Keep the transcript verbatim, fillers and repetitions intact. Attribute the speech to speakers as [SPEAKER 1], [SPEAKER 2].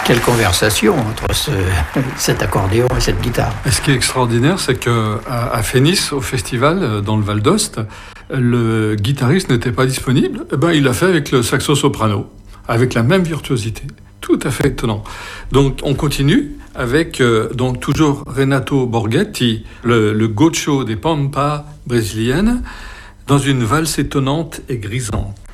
[SPEAKER 1] Quelle conversation entre ce, cet accordéon et cette guitare.
[SPEAKER 2] Et ce qui est extraordinaire, c'est qu'à à Fénis, au festival, dans le Val d'Ost, le guitariste n'était pas disponible. Eh ben, il l'a fait avec le saxo-soprano, avec la même virtuosité. Tout à fait étonnant. Donc, on continue avec, euh, donc, toujours Renato Borghetti, le, le gaucho des pampas brésiliennes, dans une valse étonnante et grisante.